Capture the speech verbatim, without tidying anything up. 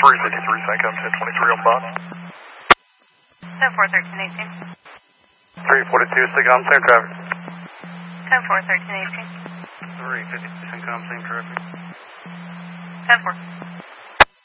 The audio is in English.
three fifty-three, Sancom, ten twenty-three on bot. ten four, thirteen eighteen. three forty-two, Sancom, same traffic. ten four, thirteen eighteen. three fifty-two, Sancom, same traffic. ten four.